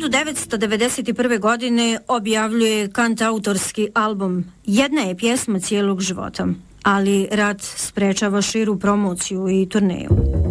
1991. godine objavljuje kantautorski album. Jedna je pjesma cijelog života, ali rat sprečava širu promociju i turneju.